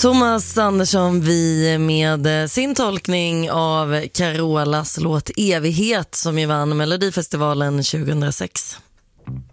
Thomas Andersson vi med sin tolkning av Carolas låt Evighet som ju vann Melodifestivalen 2006.